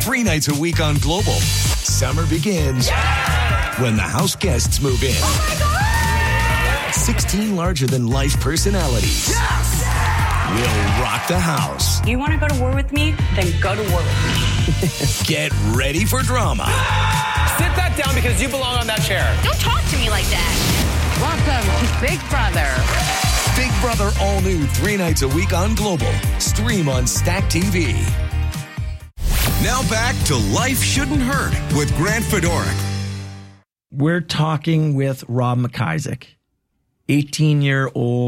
3 nights a week on Global. Summer begins when the house guests move in. Oh my God! 16 larger-than-life personalities will rock the house. You want to go to war with me? Then go to war with me. Get ready for drama. Sit that down because you belong on that chair. Don't talk to me like that. Welcome to Big Brother. Big Brother all new 3 nights a week on Global. Stream on Stack TV. Now back to Life Shouldn't Hurt with Grant Fedoruk. We're talking with Rob McIsaac, 18 years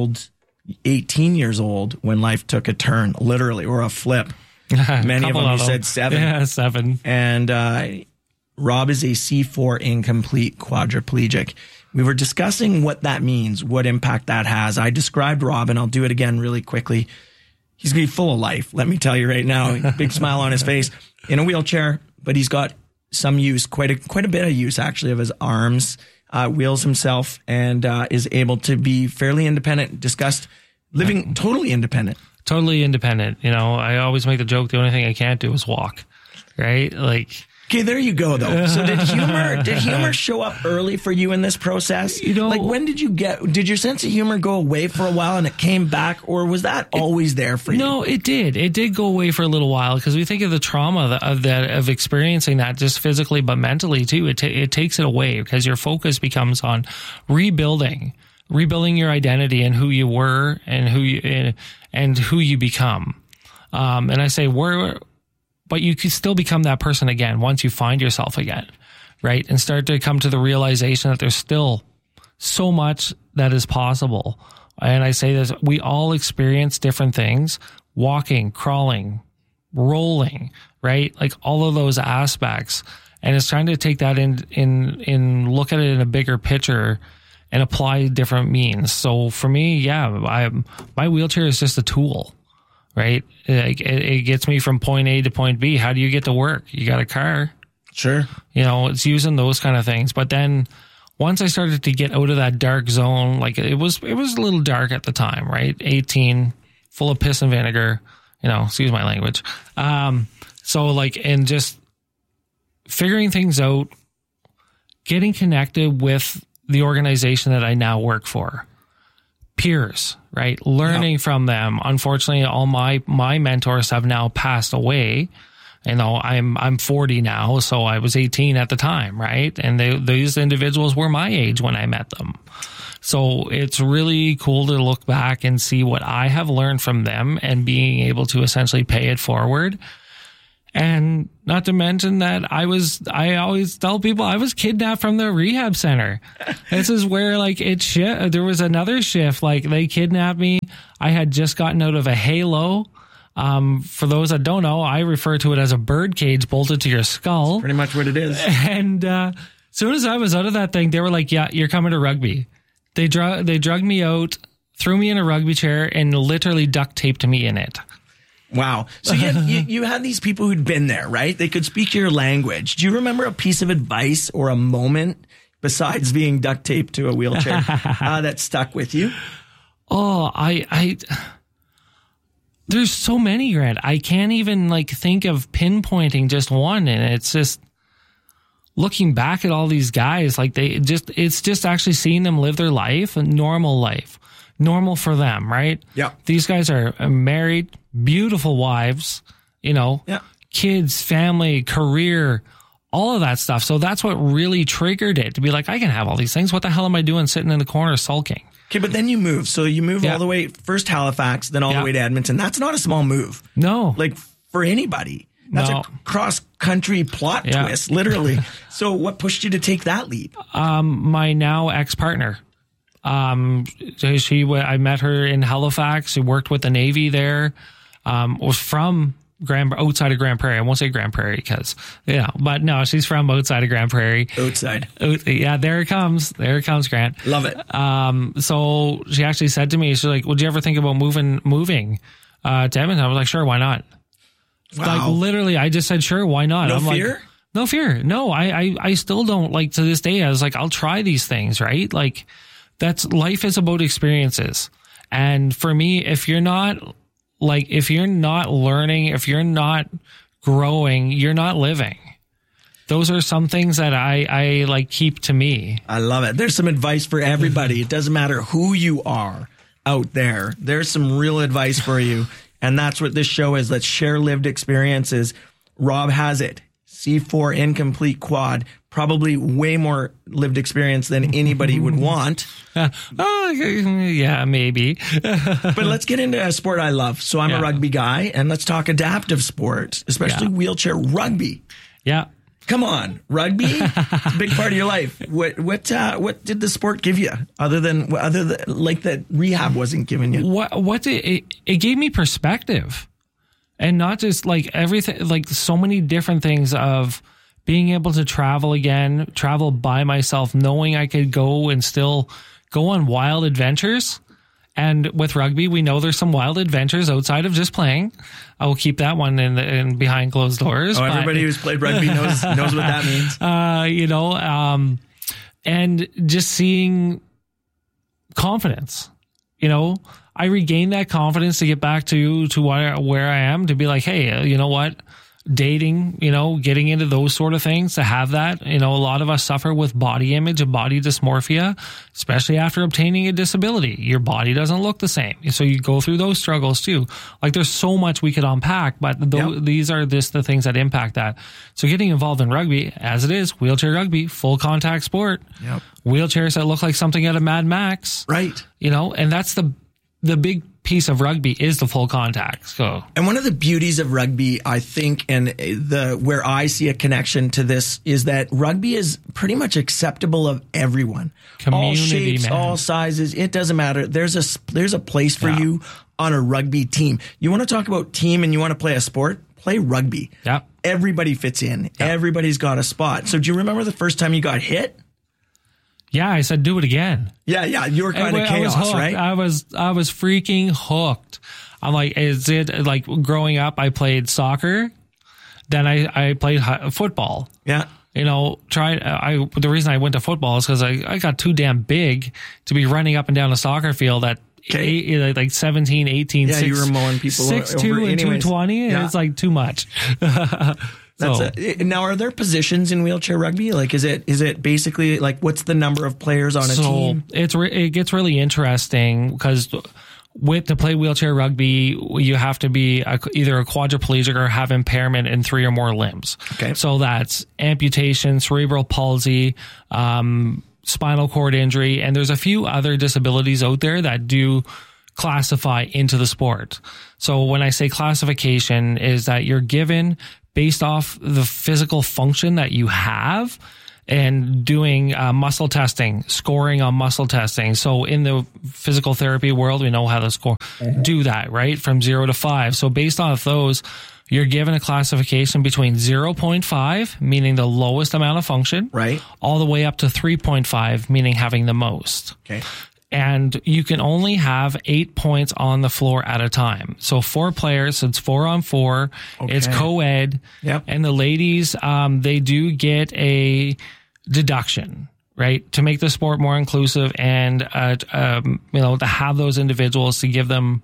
old when life took a turn, literally, or a flip. Many of them, you said 7. Yeah, 7. And Rob is a C4 incomplete quadriplegic. We were discussing what that means, what impact that has. I described Rob, and I'll do it again really quickly. He's going to be full of life, let me tell you right now. Big smile on his face, in a wheelchair, but he's got some use, quite a bit of use, actually, of his arms, wheels himself, and is able to be fairly independent, discussed living totally independent. Totally independent. You know, I always make the joke, the only thing I can't do is walk, right? Like... Okay, there you go, though. So did humor show up early for you in this process? You know, like when did your sense of humor go away for a while and it came back, or was that always there for you? No, it did. It did go away for a little while because we think of the trauma of experiencing that just physically, but mentally too. It takes it away because your focus becomes on rebuilding your identity and who you were and who you become. And I say but you can still become that person again once you find yourself again, right? And start to come to the realization that there's still so much that is possible. And I say this, we all experience different things, walking, crawling, rolling, right? Like all of those aspects. And it's trying to take that in look at it in a bigger picture and apply different means. So for me, my wheelchair is just a tool. Right? It gets me from point A to point B. How do you get to work? You got a car. Sure. You know, it's using those kind of things. But then once I started to get out of that dark zone, like it was a little dark at the time, right? 18, full of piss and vinegar, you know, excuse my language. So like, and just figuring things out, getting connected with the organization that I now work for. Peers, right? Learning from them. Unfortunately, all my mentors have now passed away. You know, I'm 40 now, so I was 18 at the time, right? And these individuals were my age when I met them. So it's really cool to look back and see what I have learned from them and being able to essentially pay it forward. And not to mention that I always tell people I was kidnapped from the rehab center. This is where like there was another shift. Like they kidnapped me. I had just gotten out of a halo. For those that don't know, I refer to it as a bird cage bolted to your skull. Pretty much what it is. And as soon as I was out of that thing, they were like, yeah, you're coming to rugby. They drugged me out, threw me in a rugby chair, and literally duct taped me in it. Wow. So you had these people who'd been there, right? They could speak your language. Do you remember a piece of advice or a moment besides being duct taped to a wheelchair that stuck with you? Oh, there's so many, Grant. I can't even like think of pinpointing just one. And it's just looking back at all these guys, like it's just actually seeing them live their life, a normal life. Normal for them, right? Yeah. These guys are married, beautiful wives, you know, kids, family, career, all of that stuff. So that's what really triggered it to be like, I can have all these things. What the hell am I doing sitting in the corner sulking? Okay, but then you move. So you move all the way, first Halifax, then all the way to Edmonton. That's not a small move. No. Like for anybody. That's a cross-country plot twist, literally. So what pushed you to take that leap? My now ex-partner. I met her in Halifax. She worked with the Navy there. Was from outside of Grand Prairie. I won't say Grand Prairie because, but no, she's from outside of Grand Prairie. Outside. Yeah, there it comes. There it comes, Grant. Love it. So she actually said to me, she's like, would you ever think about moving to Edmonton? I was like, sure, why not? Wow. Like literally, I just said, sure, why not? No fear? Like, no fear. No, I still don't like to this day. I was like, I'll try these things, right? Like, life is about experiences. And for me, if you're not learning, if you're not growing, you're not living. Those are some things that I like keep to me. I love it. There's some advice for everybody. It doesn't matter who you are out there. There's some real advice for you. And that's what this show is. Let's share lived experiences. Rob has it. C4 incomplete quad. Probably way more lived experience than anybody would want. Yeah, maybe. But let's get into a sport I love. So I'm a rugby guy, and let's talk adaptive sports, especially wheelchair rugby. Yeah. Come on, rugby, it's a big part of your life. What did the sport give you other than like that rehab wasn't giving you? It gave me perspective, and not just like everything, like so many different things of being able to travel again, travel by myself, knowing I could go and still go on wild adventures. And with rugby, we know there's some wild adventures outside of just playing. I will keep that one in behind closed doors. Oh, everybody who's played rugby knows what that means. And just seeing confidence. I regained that confidence to get back to where I am, to be like, hey, you know what? Dating, getting into those sort of things, to have that, a lot of us suffer with body image and body dysmorphia, especially after obtaining a disability. Your body doesn't look the same. So you go through those struggles too. Like there's so much we could unpack, but these are the things that impact that. So getting involved in rugby, as it is, wheelchair rugby, full contact sport, wheelchairs that look like something out of Mad Max. Right. And that's the big piece of rugby is the full contact. So, and one of the beauties of rugby, I think, and where I see a connection to this is that rugby is pretty much acceptable of everyone. Community, all shapes, man. all sizes. It doesn't matter. There's a place for you on a rugby team. You want to talk about team and you want to play a sport? Play rugby. Yeah. Everybody fits in. Yeah. Everybody's got a spot. So do you remember the first time you got hit? Yeah, I said do it again. Yeah, you were kind of chaos, right? I was freaking hooked. I'm like, is it like growing up? I played soccer, then I played football. Yeah, the reason I went to football is because I got too damn big to be running up and down a soccer field at like 17, 18. Yeah, you were mowing people 6'2" and 220. Yeah. It's like too much. Now, are there positions in wheelchair rugby? Like, is it basically like what's the number of players on a team? It gets really interesting because to play wheelchair rugby, you have to be either a quadriplegic or have impairment in 3 or more limbs. Okay, so that's amputation, cerebral palsy, spinal cord injury, and there's a few other disabilities out there that do classify into the sport. So when I say classification, is that you're given based off the physical function that you have and doing muscle testing, scoring on muscle testing. So in the physical therapy world, we know how to do that, right? From 0 to 5. So based off those, you're given a classification between 0.5, meaning the lowest amount of function, right, all the way up to 3.5, meaning having the most. Okay. And you can only have 8 points on the floor at a time. So 4 players, so it's 4 on 4. Okay. It's co-ed. Yep. And the ladies, they do get a deduction, right? To make the sport more inclusive and, to have those individuals to give them,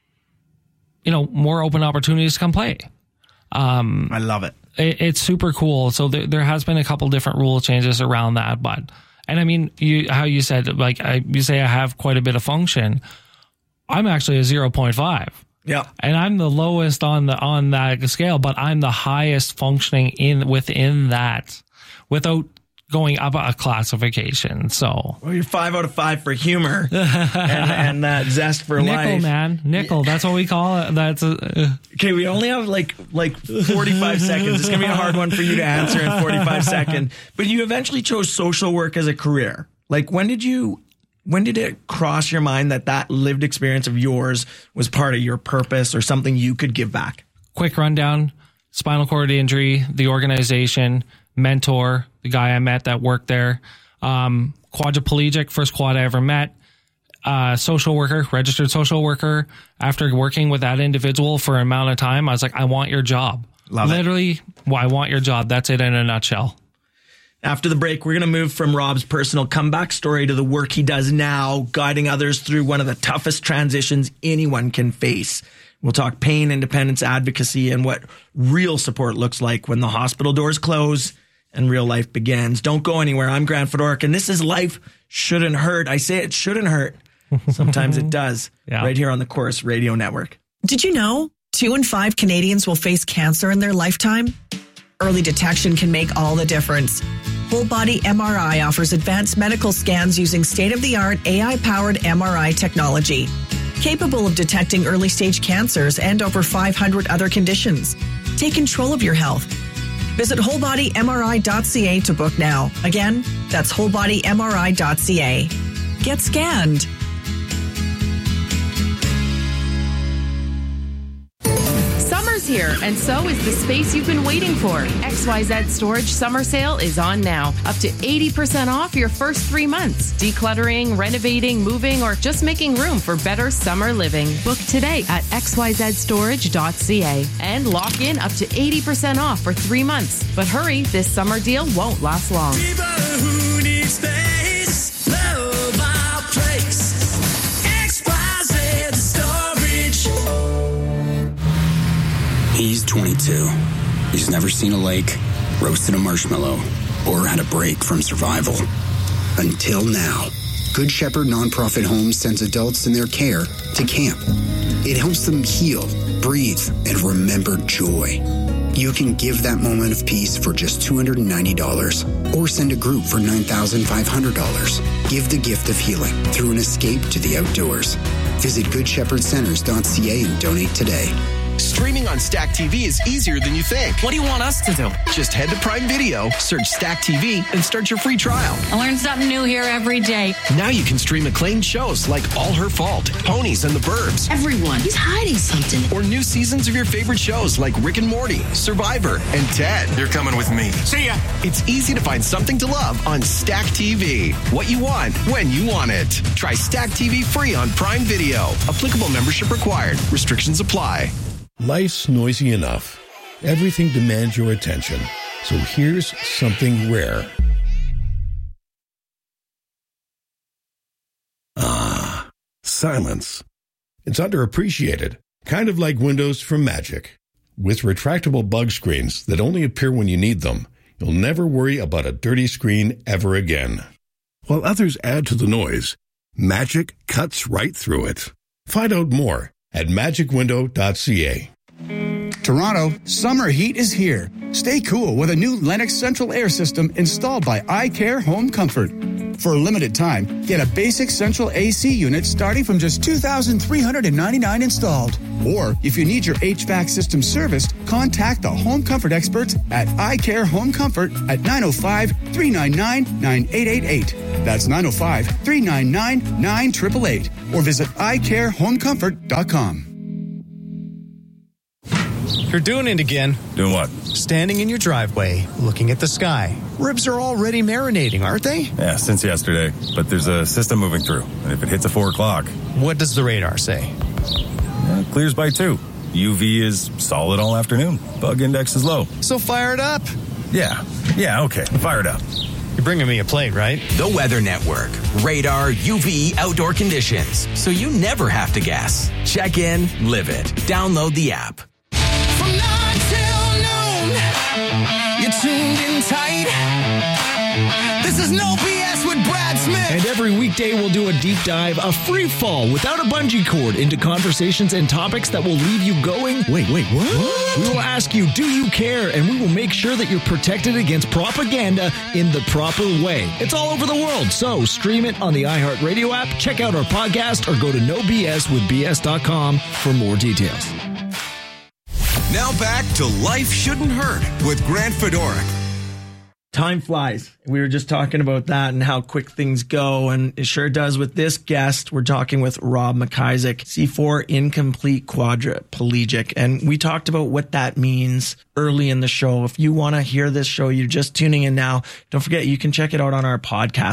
more open opportunities to come play. I love it. It's super cool. So there has been a couple different rule changes around that, but... And I mean, how you said, like, you say I have quite a bit of function. I'm actually a 0.5. Yeah. And I'm the lowest on that scale, but I'm the highest functioning within that without going up a classification. So, well, you're 5 out of 5 for humor and that zest for nickel, life. Nickel, man. Nickel. That's what we call it. That's okay. We only have like 45 seconds. It's going to be a hard one for you to answer in 45 seconds. But you eventually chose social work as a career. Like, when did it cross your mind that lived experience of yours was part of your purpose or something you could give back? Quick rundown: spinal cord injury, the organization, mentor, the guy I met that worked there, quadriplegic, first quad I ever met, social worker, registered social worker. After working with that individual for an amount of time, I was like, I want your job. Literally, I want your job. That's it in a nutshell. After the break, we're going to move from Rob's personal comeback story to the work he does now, guiding others through one of the toughest transitions anyone can face. We'll talk pain, independence, advocacy, and what real support looks like when the hospital doors close and real life begins. Don't go anywhere. I'm Grant Fedoruk, and this is Life Shouldn't Hurt. I say it shouldn't hurt. Sometimes it does. Yeah. Right here on the Chorus Radio Network. Did you know 2 in 5 Canadians will face cancer in their lifetime? Early detection can make all the difference. Whole Body MRI offers advanced medical scans using state-of-the-art AI-powered MRI technology, capable of detecting early-stage cancers and over 500 other conditions. Take control of your health. Visit wholebodymri.ca to book now. Again, that's wholebodymri.ca. Get scanned. Summer's here, and so is the space you've been waiting for. XYZ Storage Summer Sale is on now. Up to 80% off your first 3 months. Decluttering, renovating, moving, or just making room for better summer living. Book today at xyzstorage.ca and lock in up to 80% off for 3 months. But hurry, this summer deal won't last long. People who need space, love our place. XYZ Storage. He's 22. He's never seen a lake, roasted a marshmallow, or had a break from survival. Until now. Good Shepherd Nonprofit Homes sends adults in their care to camp. It helps them heal, breathe, and remember joy. You can give that moment of peace for just $290 or send a group for $9,500. Give the gift of healing through an escape to the outdoors. Visit GoodShepherdCenters.ca and donate today. Streaming on Stack TV is easier than you think. What do you want us to do? Just head to Prime Video, search Stack TV, and start your free trial. I learn something new here every day. Now you can stream acclaimed shows like All Her Fault, Ponies and the Burbs, Everyone, he's hiding something. or new seasons of your favorite shows like Rick and Morty, Survivor, and Ted. You're coming with me. See ya. It's easy to find something to love on Stack TV. What you want, when you want it. Try Stack TV free on Prime Video. Applicable membership required. Restrictions apply. Life's noisy enough. Everything demands your attention. So here's something rare. Ah, silence. It's underappreciated, kind of like windows from Magic. With retractable bug screens that only appear when you need them, you'll never worry about a dirty screen ever again. While others add to the noise, Magic cuts right through it. Find out more at magicwindow.ca. Toronto, summer heat is here. Stay cool with a new Lennox Central Air System installed by iCare Home Comfort. For a limited time, get a basic central AC unit starting from just $2,399 installed. Or, if you need your HVAC system serviced, contact the Home Comfort experts at iCare Home Comfort at 905-399-9888. That's 905-399-9888. Or visit iCareHomeComfort.com. You're doing it again. Doing what? Standing in your driveway, looking at the sky. Ribs are already marinating, aren't they? Yeah, since yesterday. But there's a system moving through. And if it hits at 4 o'clock... What does the radar say? It clears by 2. UV is solid all afternoon. Bug index is low. So fire it up. Yeah, okay. Fire it up. You're bringing me a plate, right? The Weather Network. Radar, UV, outdoor conditions. So you never have to guess. Check in, live it. Download the app. From 9 till noon, you're tuned in tight. This is No BS with Brad Smith. And every weekday we'll do a deep dive, a free fall without a bungee cord into conversations and topics that will leave you going, wait, what? We will ask you, do you care? And we will make sure that you're protected against propaganda in the proper way. It's all over the world, so stream it on the iHeartRadio app, check out our podcast, or go to nobswithbs.com for more details. Now back to Life Shouldn't Hurt with Grant Fedoruk. Time flies. We were just talking about that and how quick things go, and it sure does with this guest. We're talking with Rob McIsaac, C4 incomplete quadriplegic, and we talked about what that means early in the show. If you want to hear this show, you're just tuning in now, don't forget you can check it out on our podcast.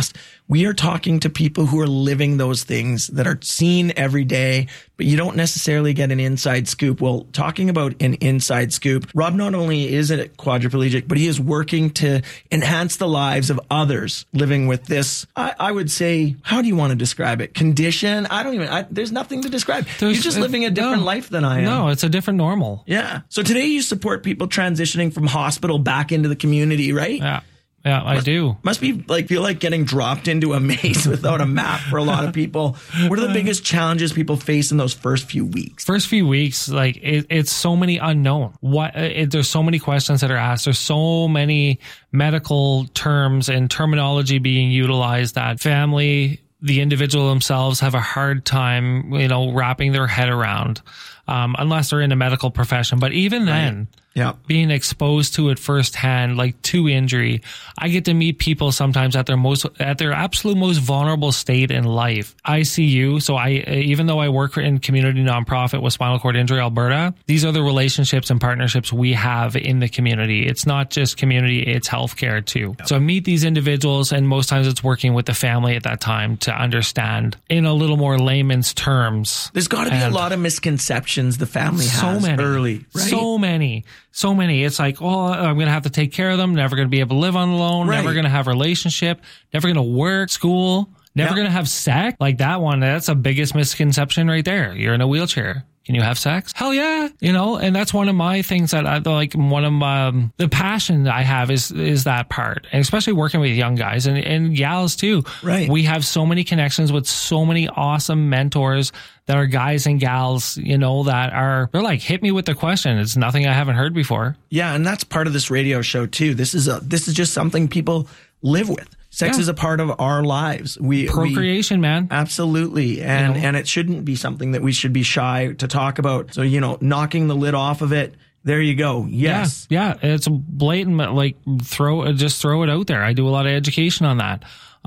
We are talking to people who are living those things that are seen every day, but you don't necessarily get an inside scoop. Well, talking about an inside scoop, Rob not only is a quadriplegic, but he is working to enhance the lives of others living with this, I would say, how do you want to describe it? Condition? There's nothing to describe. You're just living a different life than I am. No, it's a different normal. Yeah. So today you support people transitioning from hospital back into the community, right? Yeah. Yeah, I do. Must be feel like getting dropped into a maze without a map for a lot of people. What are the biggest challenges people face in those first few weeks? First few weeks, it's so many unknown. There's so many questions that are asked. There's so many medical terms and terminology being utilized that family, the individual themselves have a hard time, wrapping their head around, unless they're in a medical profession. But even then, being exposed to it firsthand, like to injury, I get to meet people sometimes at their absolute most vulnerable state in life. ICU. So even though I work in community nonprofit with Spinal Cord Injury Alberta, these are the relationships and partnerships we have in the community. It's not just community, it's healthcare too. So I meet these individuals, and most times it's working with the family at that time to understand in a little more layman's terms. There's got to be a lot of misconceptions the family has early, right? So many. It's like, I'm going to have to take care of them. Never going to be able to live on alone. Right. Never going to have a relationship. Never going to work, school. Never going to have sex. Like that one. That's the biggest misconception right there. You're in a wheelchair. Can you have sex? Hell yeah. And that's one of my things that I like. One of the passion that I have is that part, and especially working with young guys and gals too. Right. We have so many connections with so many awesome mentors that are guys and gals, they're like, hit me with the question. It's nothing I haven't heard before. Yeah. And that's part of this radio show too. This is just something people live with. Sex is a part of our lives. Procreation, man. Absolutely. And it shouldn't be something that we should be shy to talk about. So, knocking the lid off of it. There you go. Yes. Yeah. It's blatant, throw it out there. I do a lot of education on that.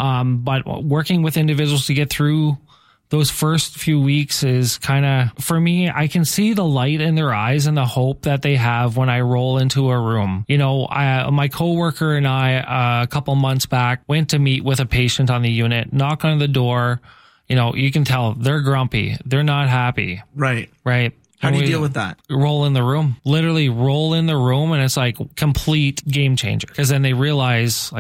But working with individuals to get through those first few weeks is kind of, for me, I can see the light in their eyes and the hope that they have when I roll into a room. My coworker and I, a couple months back, went to meet with a patient on the unit, knock on the door. You can tell they're grumpy. They're not happy. Right. Right. How do you deal with that? Roll in the room. Literally roll in the room, and it's like complete game changer. Because then they realize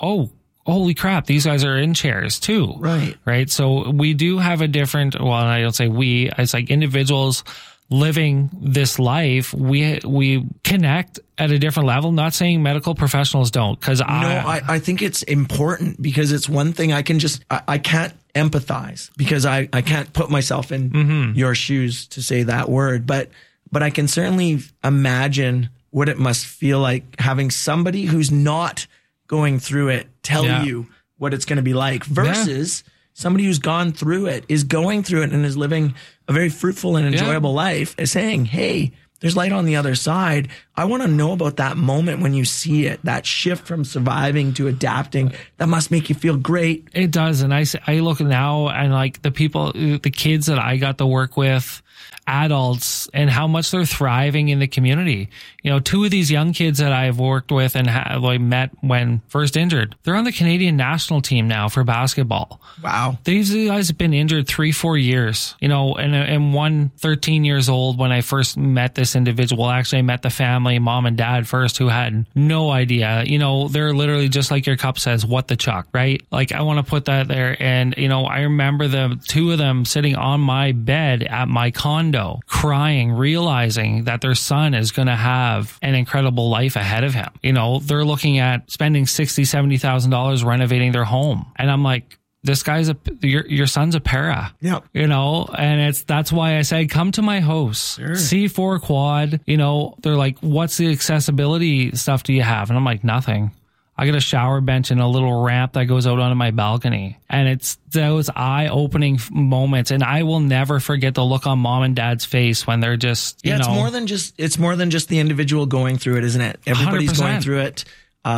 holy crap, these guys are in chairs too. Right. Right. So we do have a different, I don't say we, it's like individuals living this life. We connect at a different level. Not saying medical professionals don't, I think it's important, because it's one thing I can't empathize, because I can't put myself in your shoes to say that word, but I can certainly imagine what it must feel like having somebody who's not going through it tell you what it's going to be like, versus somebody who's gone through it, is going through it and is living a very fruitful and enjoyable life, is saying, hey, there's light on the other side. I want to know about that moment when you see it, that shift from surviving to adapting. That must make you feel great. It does. And I look now and like the kids that I got to work with, adults, and how much they're thriving in the community. Two of these young kids that I've worked with and met when first injured, they're on the Canadian national team now for basketball. Wow. These guys have been injured 3-4 years, and one 13 years old when I first met this individual. Actually, I met the family, mom and dad first, who had no idea. They're literally just like your cup says, what the chuck, right? Like, I want to put that there. And, I remember the two of them sitting on my bed at my condo, crying, realizing that their son is going to have an incredible life ahead of him. They're looking at spending $60,000, $70,000 renovating their home. And I'm like, this guy's your son's a para. Yeah. And that's why I said, come to my house, sure. C4 quad. They're like, what's the accessibility stuff do you have? And I'm like, nothing. I got a shower bench and a little ramp that goes out onto my balcony. And it's those eye-opening moments. And I will never forget the look on mom and dad's face when they're just, it's more than just the individual going through it, isn't it? Everybody's 100%. Going through it.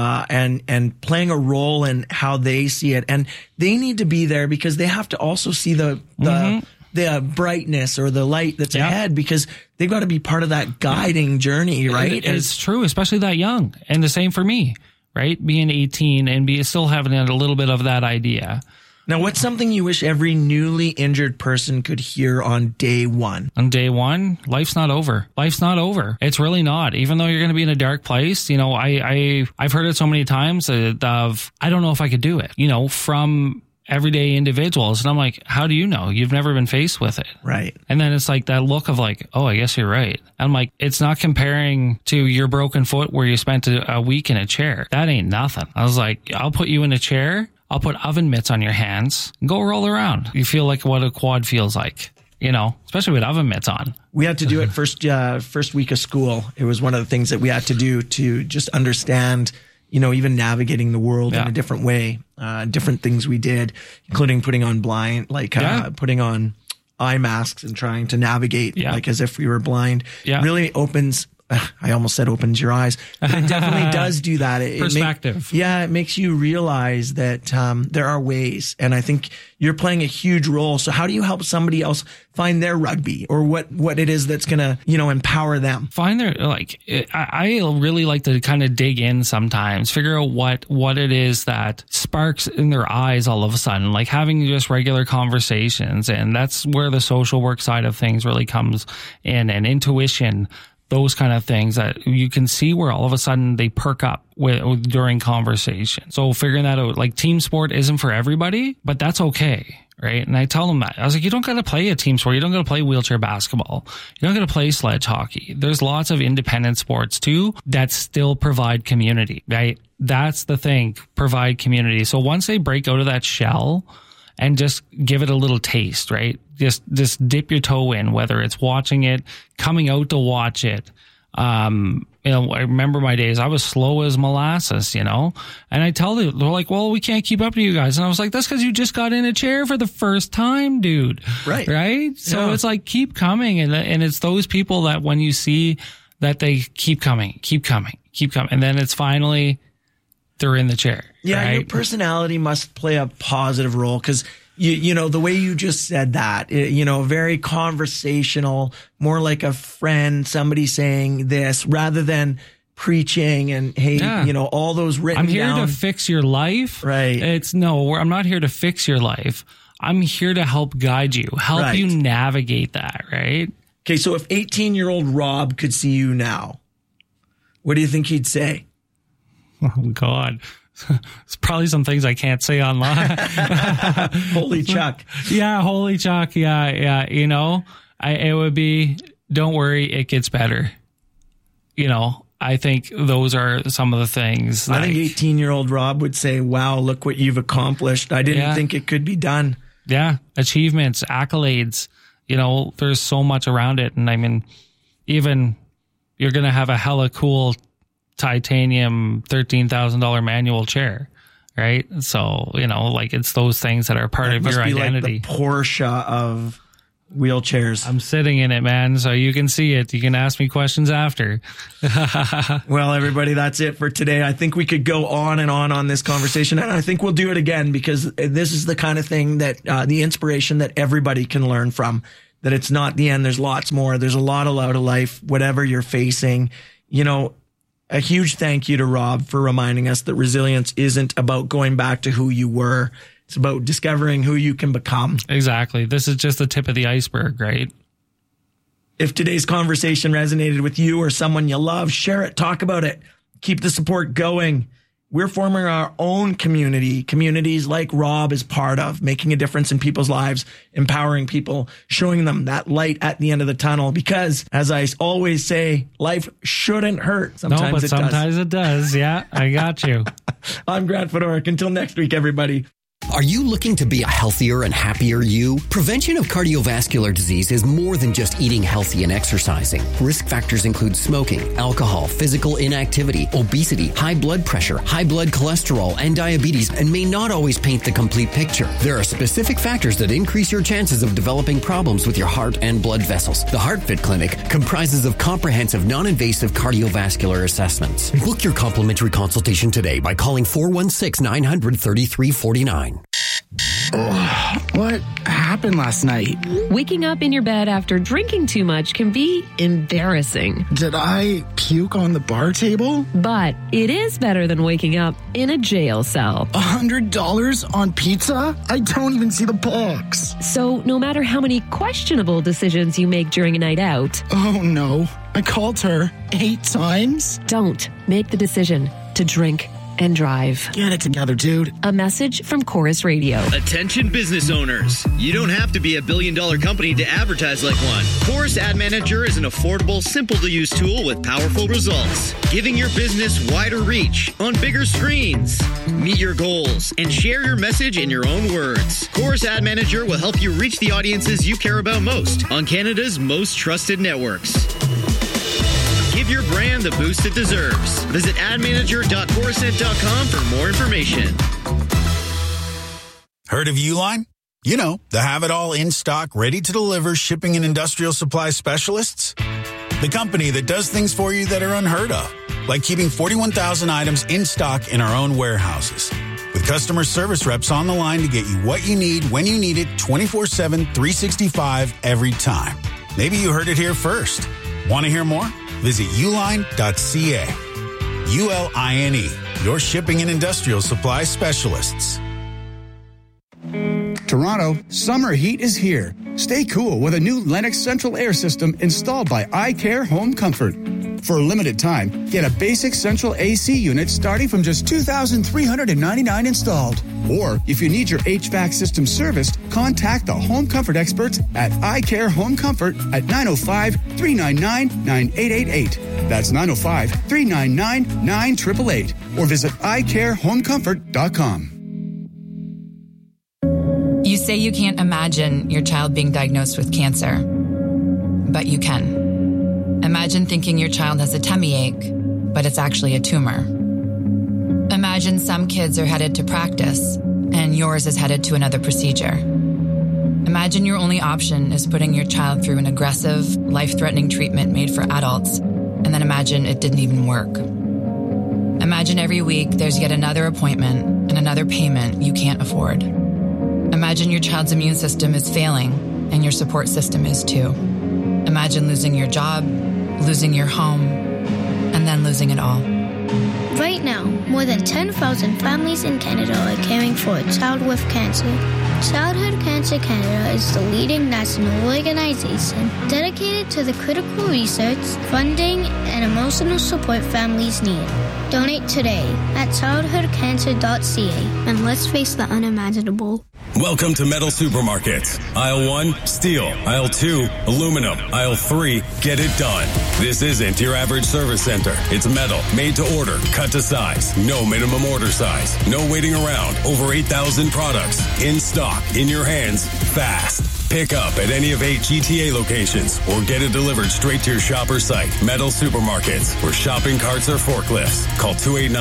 And playing a role in how they see it. And they need to be there because they have to also see the brightness or the light that's ahead, because they've got to be part of that guiding journey, right? It's true, especially that young. And the same for me. right? Being 18 and still having a little bit of that idea. Now, what's something you wish every newly injured person could hear on day one? On day one, life's not over. Life's not over. It's really not. Even though you're going to be in a dark place, you know, I've heard it so many times of, I don't know if I could do it, you know, from everyday individuals. And I'm like, how do you know? You've never been faced with it. Right. And then it's like that look of like, oh, I guess you're right. And I'm like, it's not comparing to your broken foot where you spent a week in a chair. That ain't nothing. I was like, I'll put you in a chair. I'll put oven mitts on your hands and go roll around. You feel like what a quad feels like, you know, especially with oven mitts on. We had to do it first week of school. It was one of the things that we had to do to just understand, you know, even navigating the world in a different way, different things we did, including putting on putting on eye masks and trying to navigate like as if we were blind. Yeah. Really opens, I almost said opens your eyes, but it definitely does do that. Perspective. It makes you realize that there are ways. And I think you're playing a huge role. So how do you help somebody else find their rugby or what it is that's going to, you know, empower them? Find their, I really like to kind of dig in sometimes, figure out what it is that sparks in their eyes all of a sudden, like having just regular conversations. And that's where the social work side of things really comes in, and intuition, those kind of things that you can see where all of a sudden they perk up during conversation. So figuring that out, like team sport isn't for everybody, but that's okay. Right. And I tell them that. I was like, you don't got to play a team sport. You don't got to play wheelchair basketball. You don't got to play sledge hockey. There's lots of independent sports too that still provide community, right? That's the thing, provide community. So once they break out of that shell and just give it a little taste, right? Just dip your toe in, whether it's watching it, coming out to watch it. You know, I remember my days, I was slow as molasses, you know, and I tell them, they're like, well, we can't keep up to you guys. And I was like, that's because you just got in a chair for the first time, dude. Right. Right. So it's like, keep coming. And it's those people that when you see that they keep coming. And then it's finally, they're in the chair. Yeah. Right? Your personality must play a positive role, because you know, the way you just said that, you know, very conversational, more like a friend, somebody saying this rather than preaching and, hey, you know, all those written down. I'm here to fix your life. Right. I'm not here to fix your life. I'm here to help guide you, help you navigate that. Right. Okay. So if 18-year-old Rob could see you now, what do you think he'd say? Oh, God. It's probably some things I can't say online. Holy Chuck. Yeah, holy Chuck. Yeah. You know, it would be, don't worry, it gets better. You know, I think those are some of the things. I think 18-year-old Rob would say, wow, look what you've accomplished. I didn't think it could be done. Yeah. Achievements, accolades, you know, there's so much around it. And I mean, even you're going to have a hella cool titanium $13,000 manual chair, right? So, you know, like it's those things that are part of your identity. Like the Porsche of wheelchairs. I'm sitting in it, man, so you can see it. You can ask me questions after. Well, everybody, that's it for today. I think we could go on and on this conversation, and I think we'll do it again, because this is the kind of thing that the inspiration that everybody can learn from, that it's not the end. There's lots more. There's a lot out of life, whatever you're facing, you know. A huge thank you to Rob for reminding us that resilience isn't about going back to who you were. It's about discovering who you can become. Exactly. This is just the tip of the iceberg, right? If today's conversation resonated with you or someone you love, share it, talk about it, keep the support going. We're forming our own communities like Rob is part of, making a difference in people's lives, empowering people, showing them that light at the end of the tunnel. Because, as I always say, life shouldn't hurt. Sometimes it does. Yeah, I got you. I'm Grant Fedoruk. Until next week, everybody. Are you looking to be a healthier and happier you? Prevention of cardiovascular disease is more than just eating healthy and exercising. Risk factors include smoking, alcohol, physical inactivity, obesity, high blood pressure, high blood cholesterol, and diabetes, and may not always paint the complete picture. There are specific factors that increase your chances of developing problems with your heart and blood vessels. The HeartFit Clinic comprises of comprehensive, non-invasive cardiovascular assessments. Book your complimentary consultation today by calling 416-900-3349. What happened last night? Waking up in your bed after drinking too much can be embarrassing. Did I puke on the bar table? But it is better than waking up in a jail cell. $100 on pizza? I don't even see the box. So no matter how many questionable decisions you make during a night out. Oh no, I called her 8 times? Don't make the decision to drink and drive. Get it together, dude. A message from Chorus Radio. Attention business owners. You don't have to be a billion-dollar company to advertise like one. Chorus Ad Manager is an affordable, simple-to-use tool with powerful results, giving your business wider reach on bigger screens. Meet your goals and share your message in your own words. Chorus Ad Manager will help you reach the audiences you care about most on Canada's most trusted networks. Give your brand the boost it deserves. Visit admanager.chorusnet.com for more information. Heard of Uline? You know, the have-it-all in-stock, ready-to-deliver shipping and industrial supply specialists. The company that does things for you that are unheard of, like keeping 41,000 items in stock in our own warehouses. With customer service reps on the line to get you what you need when you need it 24/7, 365 every time. Maybe you heard it here first. Want to hear more? Visit uline.ca. ULINE, your shipping and industrial supply specialists. Toronto, summer heat is here. Stay cool with a new Lennox central air system installed by iCare Home Comfort. For a limited time, get a basic central AC unit starting from just $2,399 installed. Or if you need your HVAC system serviced, contact the Home Comfort experts at iCare Home Comfort at 905-399-9888. That's 905-399-9888. Or visit iCareHomeComfort.com. You say you can't imagine your child being diagnosed with cancer, but you can. Imagine thinking your child has a tummy ache, but it's actually a tumor. Imagine some kids are headed to practice, and yours is headed to another procedure. Imagine your only option is putting your child through an aggressive, life-threatening treatment made for adults, and then imagine it didn't even work. Imagine every week there's yet another appointment and another payment you can't afford. Imagine your child's immune system is failing, and your support system is too. Imagine losing your job, losing your home, and then losing it all. Right now, more than 10,000 families in Canada are caring for a child with cancer. Childhood Cancer Canada is the leading national organization dedicated to the critical research, funding, and emotional support families need. Donate today at childhoodcancer.ca and let's face the unimaginable. Welcome to Metal Supermarkets. Aisle 1, steel. Aisle 2, aluminum. Aisle 3, get it done. This isn't your average service center. It's metal, made to order, cut to size. No minimum order size. No waiting around. Over 8,000 products. In stock, in your hands, fast. Pick up at any of 8 GTA locations or get it delivered straight to your shopper site. Metal Supermarkets, where shopping carts are forklifts. Call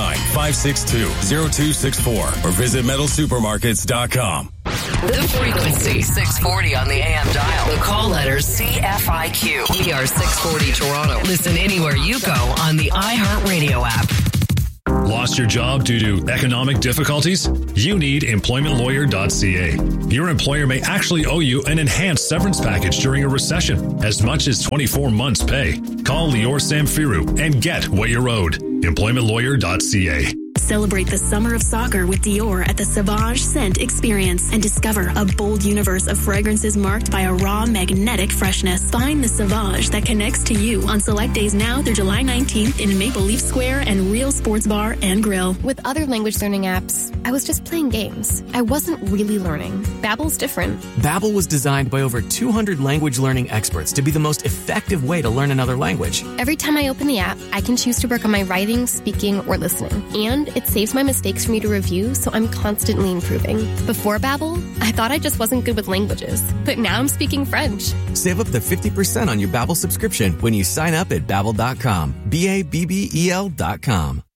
289-562-0264 or visit metalsupermarkets.com. The frequency 640 on the AM dial. The call letters CFIQ. We are 640 Toronto. Listen anywhere you go on the iHeartRadio app. Lost your job due to economic difficulties? You need employmentlawyer.ca. Your employer may actually owe you an enhanced severance package during a recession, as much as 24 months' pay. Call Lior Samfiru and get what you're owed. Employmentlawyer.ca. Celebrate the summer of soccer with Dior at the Sauvage Scent Experience and discover a bold universe of fragrances marked by a raw, magnetic freshness. Find the Sauvage that connects to you on select days now through July 19th in Maple Leaf Square and Real Sports Bar and Grill. With other language learning apps, I was just playing games. I wasn't really learning. Babbel's different. Babbel was designed by over 200 language learning experts to be the most effective way to learn another language. Every time I open the app, I can choose to work on my writing, speaking, or listening. And it saves my mistakes for me to review, so I'm constantly improving. Before Babbel, I thought I just wasn't good with languages, but now I'm speaking French. Save up to 50% on your Babbel subscription when you sign up at Babbel.com. BABBEL.com.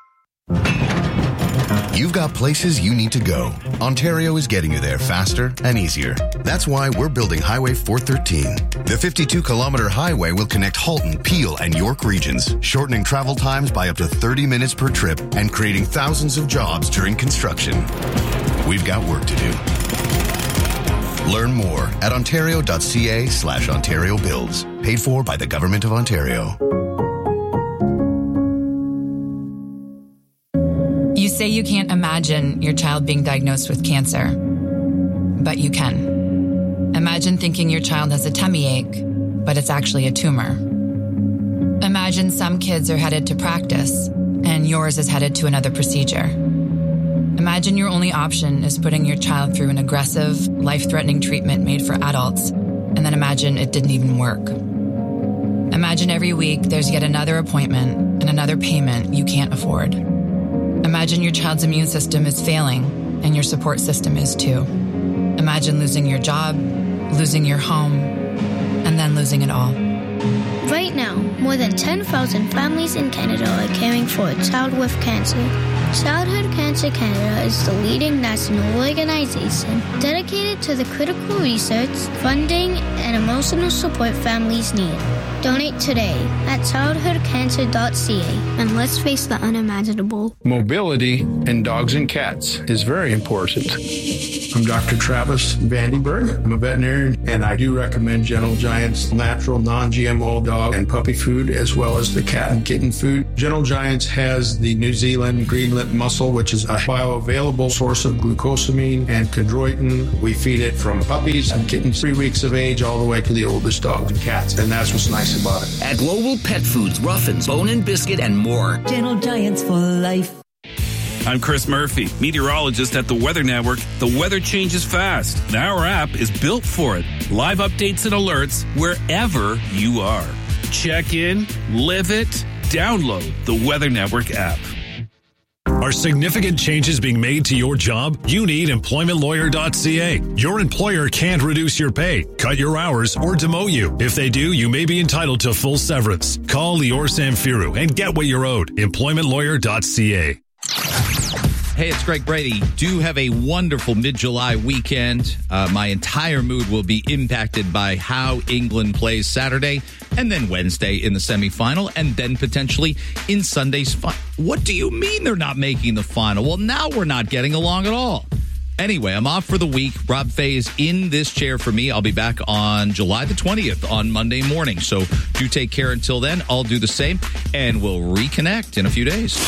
You've got places you need to go. Ontario is getting you there faster and easier. That's why we're building Highway 413. The 52-kilometer highway will connect Halton, Peel, and York regions, shortening travel times by up to 30 minutes per trip and creating thousands of jobs during construction. We've got work to do. Learn more at ontario.ca/Ontario Builds. Paid for by the Government of Ontario. You say you can't imagine your child being diagnosed with cancer, but you can. Imagine thinking your child has a tummy ache, but it's actually a tumor. Imagine some kids are headed to practice, and yours is headed to another procedure. Imagine your only option is putting your child through an aggressive, life-threatening treatment made for adults, and then imagine it didn't even work. Imagine every week there's yet another appointment and another payment you can't afford. Imagine your child's immune system is failing, and your support system is too. Imagine losing your job, losing your home, and then losing it all. Right now, more than 10,000 families in Canada are caring for a child with cancer. Childhood Cancer Canada is the leading national organization dedicated to the critical research, funding, and emotional support families need. Donate today at childhoodcancer.ca and let's face the unimaginable. Mobility in dogs and cats is very important. I'm Dr. Travis Vandenberg. I'm a veterinarian, and I do recommend Gentle Giant's natural, non-GMO dog and puppy food, as well as the cat and kitten food. Gentle Giants has the New Zealand green lip mussel, which is a bioavailable source of glucosamine and chondroitin. We feed it from puppies and kittens 3 weeks of age all the way to the oldest dogs and cats, and that's what's nice about it. At Global Pet Foods, Ruffins, Bone and Biscuit, and more. Gentle Giants for life. I'm Chris Murphy, meteorologist at the Weather Network. The weather changes fast, and our app is built for it. Live updates and alerts wherever you are. Check in, live it, download the Weather Network app. Are significant changes being made to your job? You need employmentlawyer.ca. Your employer can't reduce your pay, cut your hours, or demote you. If they do, you may be entitled to full severance. Call Lior Samfiru and get what you're owed. Employmentlawyer.ca. Hey, it's Greg Brady. Do have a wonderful mid-July weekend. My entire mood will be impacted by how England plays Saturday and then Wednesday in the semifinal and then potentially in Sunday's final. What do you mean they're not making the final? Well, now we're not getting along at all. Anyway, I'm off for the week. Rob Fay is in this chair for me. I'll be back on July the 20th on Monday morning. So do take care until then. I'll do the same, and we'll reconnect in a few days.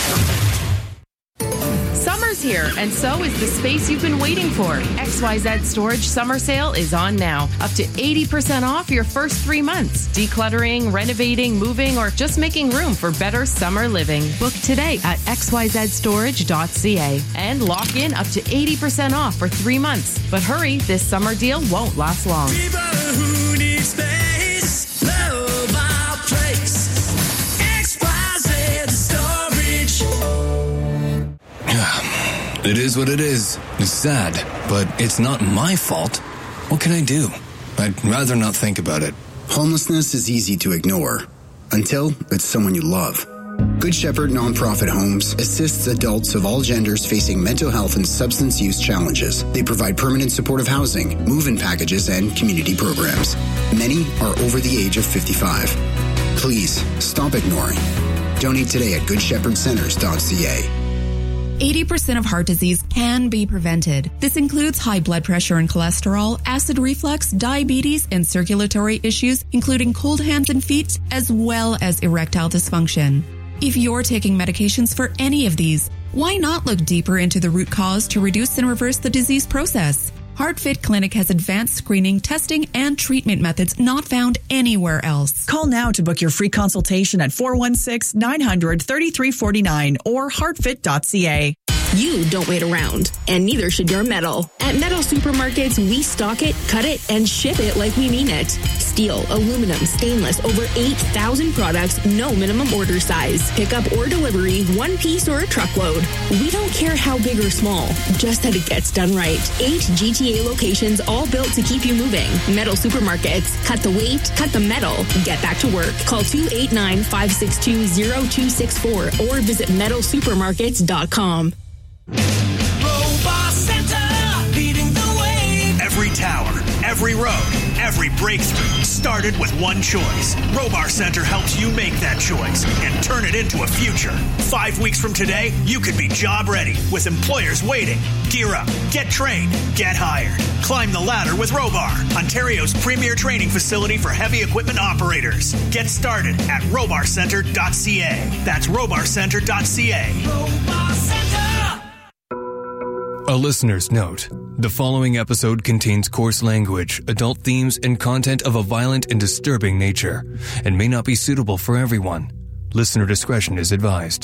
Summer's here, and so is the space you've been waiting for. XYZ Storage Summer Sale is on now. Up to 80% off your first 3 months. Decluttering, renovating, moving, or just making room for better summer living. Book today at xyzstorage.ca and lock in up to 80% off for 3 months. But hurry, this summer deal won't last long. People who need space, love our place. XYZ Storage. It is what it is. It's sad, but it's not my fault. What can I do? I'd rather not think about it. Homelessness is easy to ignore until it's someone you love. Good Shepherd Nonprofit Homes assists adults of all genders facing mental health and substance use challenges. They provide permanent supportive housing, move-in packages, and community programs. Many are over the age of 55. Please stop ignoring. Donate today at goodshepherdcenters.ca. 80% of heart disease can be prevented. This includes high blood pressure and cholesterol, acid reflux, diabetes, and circulatory issues, including cold hands and feet, as well as erectile dysfunction. If you're taking medications for any of these, why not look deeper into the root cause to reduce and reverse the disease process? HeartFit Clinic has advanced screening, testing, and treatment methods not found anywhere else. Call now to book your free consultation at 416-900-3349 or heartfit.ca. You don't wait around, and neither should your metal. At Metal Supermarkets, we stock it, cut it, and ship it like we mean it. Steel, aluminum, stainless, over 8,000 products, no minimum order size. Pickup or delivery, one piece or a truckload. We don't care how big or small, just that it gets done right. 8 GTA locations, all built to keep you moving. Metal Supermarkets, cut the weight, cut the metal, get back to work. Call 289-562-0264 or visit metalsupermarkets.com. Robot Center, leading the way. Every tower, every road, Every breakthrough started with one choice. Robar Center helps you make that choice and turn it into a future. 5 weeks from today, you could be job ready with employers waiting. Gear up, get trained, get hired. Climb the ladder with Robar, Ontario's premier training facility for heavy equipment operators. Get started at robarcenter.ca. That's robarcenter.ca. Robar Center! A listener's note. The following episode contains coarse language, adult themes, and content of a violent and disturbing nature, and may not be suitable for everyone. Listener discretion is advised.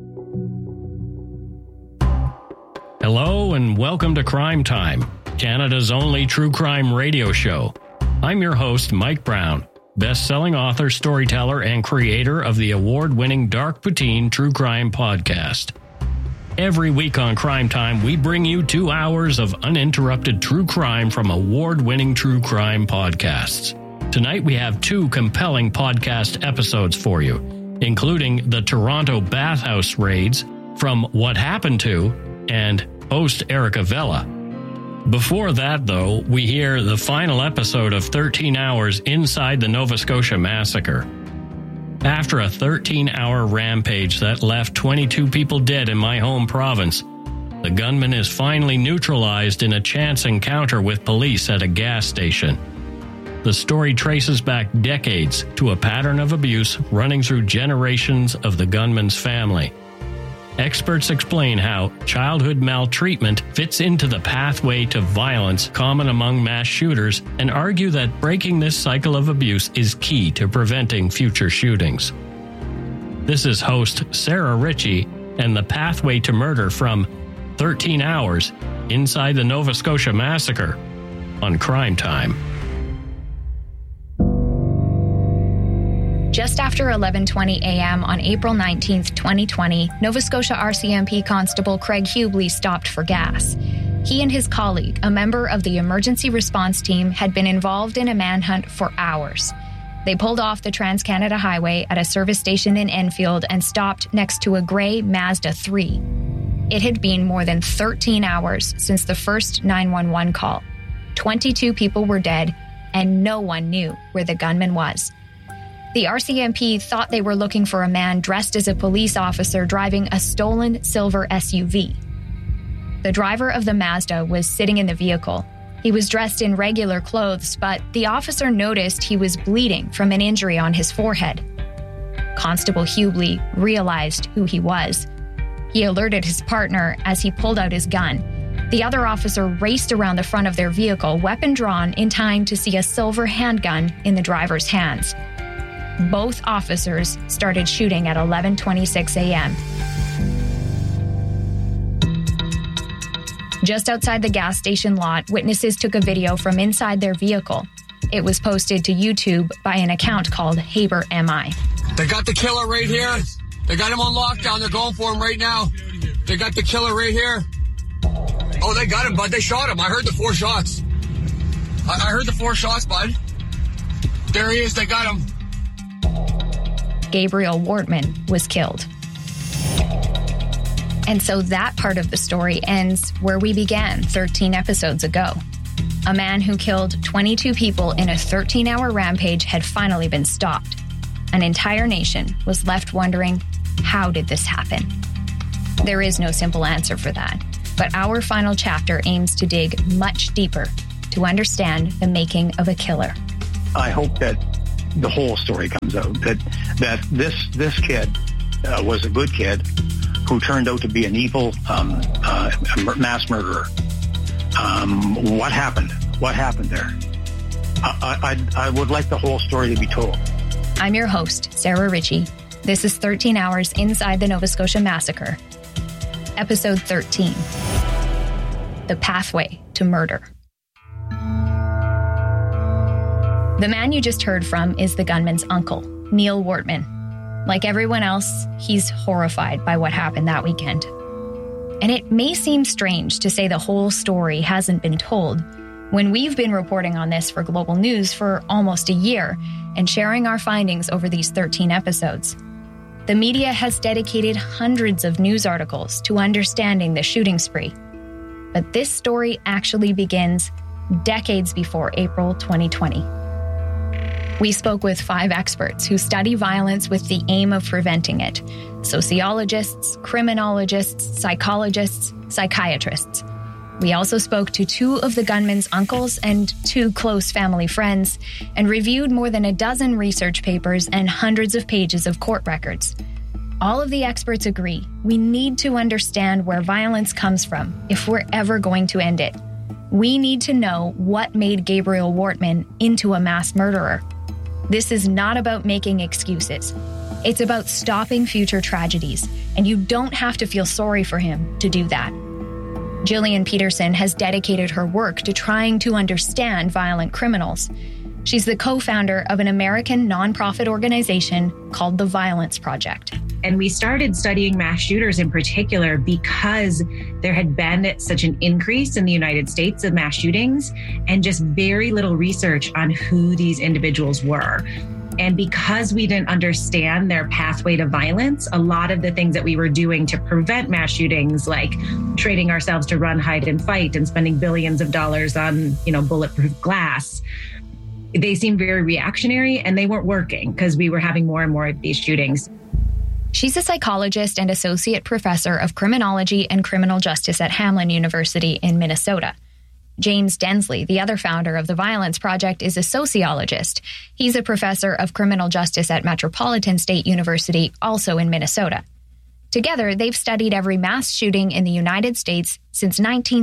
Hello and welcome to Crime Time, Canada's only true crime radio show. I'm your host, Mike Brown, best-selling author, storyteller, and creator of the award-winning Dark Poutine True Crime podcast. Every week on Crime Time, we bring you 2 hours of uninterrupted true crime from award-winning true crime podcasts. Tonight, we have 2 compelling podcast episodes for you, including the Toronto bathhouse raids from What Happened To and host Erica Vella. Before that, though, we hear the final episode of 13 Hours Inside the Nova Scotia Massacre. After a 13-hour rampage that left 22 people dead in my home province, the gunman is finally neutralized in a chance encounter with police at a gas station. The story traces back decades to a pattern of abuse running through generations of the gunman's family. Experts explain how childhood maltreatment fits into the pathway to violence common among mass shooters and argue that breaking this cycle of abuse is key to preventing future shootings. This is host Sarah Ritchie and the pathway to murder from 13 Hours Inside the Nova Scotia Massacre on Crime Time. Just after 11:20 a.m. on April 19, 2020, Nova Scotia RCMP Constable Craig Hubley stopped for gas. He and his colleague, a member of the emergency response team, had been involved in a manhunt for hours. They pulled off the Trans-Canada Highway at a service station in Enfield and stopped next to a grey Mazda 3. It had been more than 13 hours since the first 911 call. 22 people were dead, and no one knew where the gunman was. The RCMP thought they were looking for a man dressed as a police officer driving a stolen silver SUV. The driver of the Mazda was sitting in the vehicle. He was dressed in regular clothes, but the officer noticed he was bleeding from an injury on his forehead. Constable Hubley realized who he was. He alerted his partner as he pulled out his gun. The other officer raced around the front of their vehicle, weapon drawn, in time to see a silver handgun in the driver's hands. Both officers started shooting at 11:26 a.m. Just outside the gas station lot, witnesses took a video from inside their vehicle. It was posted to YouTube by an account called Haber MI. They got the killer right here. They got him on lockdown. They're going for him right now. They got the killer right here. Oh, they got him, bud. They shot him. I heard the 4 shots. I heard the 4 shots, bud. There he is. They got him. Gabriel Wortman was killed. And so that part of the story ends where we began 13 episodes ago. A man who killed 22 people in a 13-hour rampage had finally been stopped. An entire nation was left wondering, how did this happen? There is no simple answer for that, but our final chapter aims to dig much deeper to understand the making of a killer. I hope that the whole story comes out, that this kid was a good kid who turned out to be an evil mass murderer. What happened? What happened there? I would like the whole story to be told. I'm your host, Sarah Ritchie. This is 13 Hours Inside the Nova Scotia Massacre. Episode 13. The Pathway to Murder. The man you just heard from is the gunman's uncle, Neil Wortman. Like everyone else, he's horrified by what happened that weekend. And it may seem strange to say the whole story hasn't been told when we've been reporting on this for Global News for almost a year and sharing our findings over these 13 episodes. The media has dedicated hundreds of news articles to understanding the shooting spree. But this story actually begins decades before April 2020. We spoke with 5 experts who study violence with the aim of preventing it: sociologists, criminologists, psychologists, psychiatrists. We also spoke to 2 of the gunman's uncles and 2 close family friends, and reviewed more than a dozen research papers and hundreds of pages of court records. All of the experts agree we need to understand where violence comes from if we're ever going to end it. We need to know what made Gabriel Wortman into a mass murderer. This is not about making excuses. It's about stopping future tragedies, and you don't have to feel sorry for him to do that. Gillian Peterson has dedicated her work to trying to understand violent criminals. She's the co-founder of an American nonprofit organization called The Violence Project. And we started studying mass shooters in particular because there had been such an increase in the United States of mass shootings and just very little research on who these individuals were. And because we didn't understand their pathway to violence, a lot of the things that we were doing to prevent mass shootings, like training ourselves to run, hide, and fight and spending billions of dollars on, bulletproof glass, they seemed very reactionary and they weren't working because we were having more and more of these shootings. She's a psychologist and associate professor of criminology and criminal justice at Hamline University in Minnesota. James Densley, the other founder of the Violence Project, is a sociologist. He's a professor of criminal justice at Metropolitan State University, also in Minnesota. Together, they've studied every mass shooting in the United States since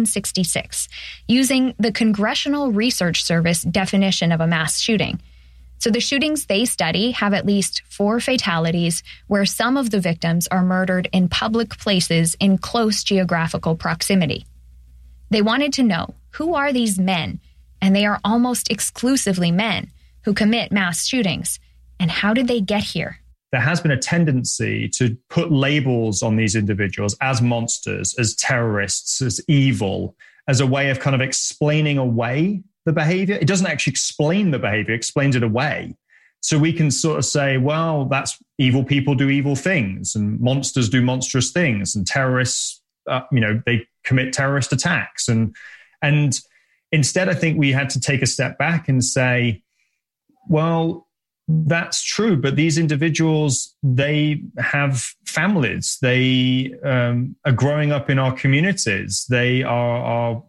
1966, using the Congressional Research Service definition of a mass shooting. So the shootings they study have at least 4 fatalities, where some of the victims are murdered in public places in close geographical proximity. They wanted to know, who are these men, and they are almost exclusively men, who commit mass shootings, and how did they get here? There has been a tendency to put labels on these individuals as monsters, as terrorists, as evil, as a way of kind of explaining away the behavior. It doesn't actually explain the behavior, it explains it away. So we can sort of say, well, that's evil people do evil things, and monsters do monstrous things, and terrorists, they commit terrorist attacks. And instead, I think we had to take a step back and say, well, that's true, but these individuals, they have families. They are growing up in our communities. They are our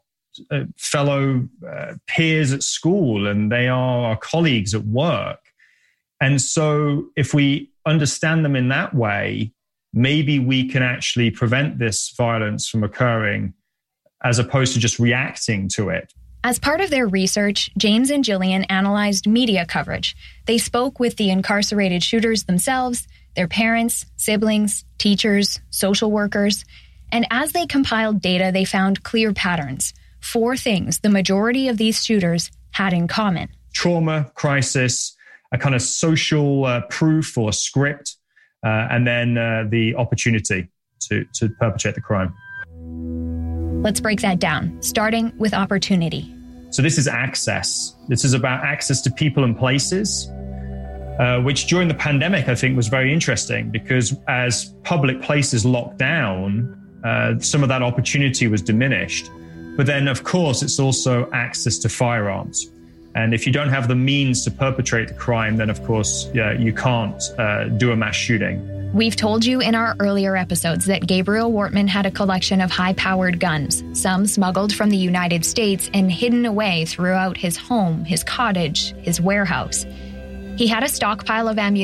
fellow peers at school, and they are our colleagues at work. And so if we understand them in that way, maybe we can actually prevent this violence from occurring as opposed to just reacting to it. As part of their research, James and Gillian analyzed media coverage. They spoke with the incarcerated shooters themselves, their parents, siblings, teachers, social workers. And as they compiled data, they found clear patterns. 4 things the majority of these shooters had in common: trauma, crisis, a kind of social proof or script, and then the opportunity to perpetrate the crime. Let's break that down, starting with opportunity. So this is access. This is about access to people and places, which during the pandemic, I think, was very interesting because as public places locked down, some of that opportunity was diminished. But then, of course, it's also access to firearms. And if you don't have the means to perpetrate the crime, then, of course, you can't do a mass shooting. We've told you in our earlier episodes that Gabriel Wortman had a collection of high-powered guns, some smuggled from the United States and hidden away throughout his home, his cottage, his warehouse. He had a stockpile of ammunition